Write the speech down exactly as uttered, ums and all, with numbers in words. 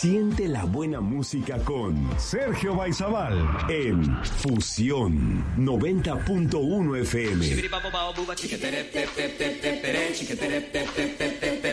Siente la buena música con Sergio Baizabal en Fusión noventa punto uno F M.